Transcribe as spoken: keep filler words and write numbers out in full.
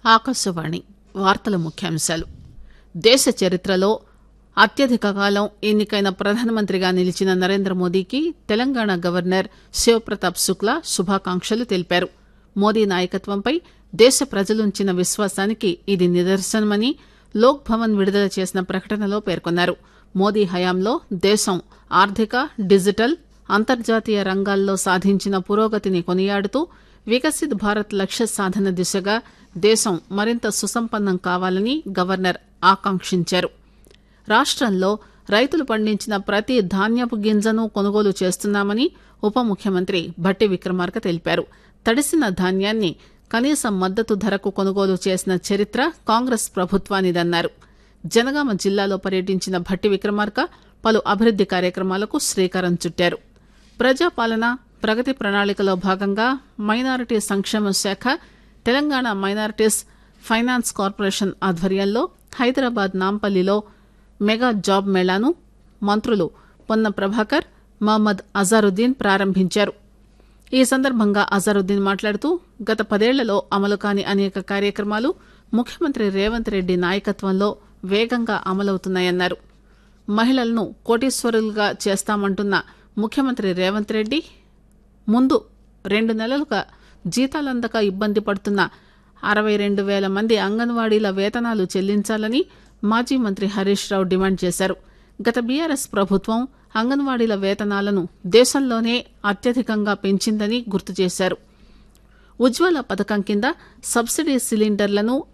ఆకాశవాణి వార్తల ముఖ్యాంశాలు. దేశ చరిత్రలో అత్యధిక కాలం ఎన్నికైన ప్రధానమంత్రిగా నిలిచిన నరేంద్ర మోదీకి తెలంగాణ గవర్నర్ శివప్రతాప్ శుక్లా శుభాకాంక్షలు తెలిపారు. మోదీ నాయకత్వంపై దేశ ప్రజలుంచిన విశ్వాసానికి ఇది నిదర్శనమని లోక్ భవన్ విడుదల చేసిన ప్రకటనలో పేర్కొన్నారు. మోదీ హయాంలో దేశం ఆర్థిక, డిజిటల్, అంతర్జాతీయ రంగాల్లో సాధించిన పురోగతిని కొనియాడుతూ వికసిత్ భారత్ లక్ష్య సాధన దిశగా దేశం మరింత సుసంపన్నం కావాలని గవర్నర్ ఆకాంక్షించారు. రాష్టంలో రైతులు పండించిన ప్రతి ధాన్యపు గింజను కొనుగోలు చేస్తున్నామని ఉప ముఖ్యమంత్రి భట్టి విక్రమార్క తెలిపారు. తడిసిన ధాన్యాన్ని కనీస మద్దతు ధరకు కొనుగోలు చేసిన చరిత్ర కాంగ్రెస్ ప్రభుత్వానిదన్నారు. జనగామ జిల్లాలో పర్యటించిన భట్టి విక్రమార్క పలు అభివృద్ది కార్యక్రమాలకు శ్రీకారం చుట్టారు. ప్రజాపాలన ప్రగతి ప్రణాళికలో భాగంగా మైనారిటీ సంక్షేమ శాఖ తెలంగాణ మైనారిటీస్ ఫైనాన్స్ కార్పొరేషన్ ఆధ్వర్యంలో హైదరాబాద్ నాంపల్లిలో మెగా జాబ్ మేళాను మంత్రులు పొన్న ప్రభాకర్, మహమ్మద్ అజారుద్దీన్ ప్రారంభించారు. ఈ సందర్భంగా అజారుద్దీన్ మాట్లాడుతూ గత పదేళ్లలో అమలు కాని అనేక కార్యక్రమాలు ముఖ్యమంత్రి రేవంత్ రెడ్డి నాయకత్వంలో వేగంగా అమలవుతున్నాయన్నారు. మహిళలను కోటీశ్వరులుగా చేస్తామంటున్న ముఖ్యమంత్రి రేవంత్ రెడ్డి ముందు రెండు నెలలుగా జీతాలందక ఇబ్బంది పడుతున్న అరవై రెండు వేల మంది అంగన్వాడీల వేతనాలు చెల్లించాలని మాజీ మంత్రి హరీష్ రావు డిమాండ్ చేశారు. గత బీఆర్ఎస్ ప్రభుత్వం అంగన్వాడీల వేతనాలను దేశంలోనే అత్యధికంగా పెంచిందని గుర్తు చేశారు. ఉజ్వల పథకం కింద సబ్సిడీ సిలిండర్లను